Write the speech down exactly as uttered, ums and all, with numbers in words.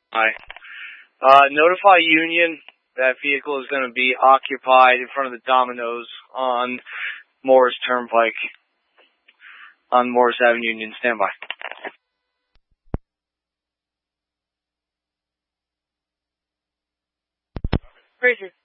Hi. Uh, notify Union that vehicle is going to be occupied in front of the Domino's on Morris Turnpike. On Morris Avenue, Union. Stand by. Fraser.